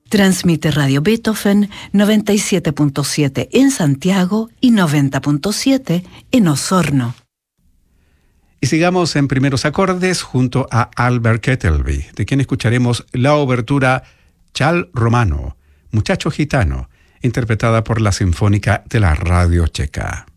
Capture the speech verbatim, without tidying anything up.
Transmite Radio Beethoven noventa y siete punto siete en Santiago y noventa punto siete en Osorno. Y sigamos en primeros acordes junto a Albert Kettelby, de quien escucharemos la obertura Chal Romano, Muchacho Gitano, interpretada por la Sinfónica de la Radio Checa.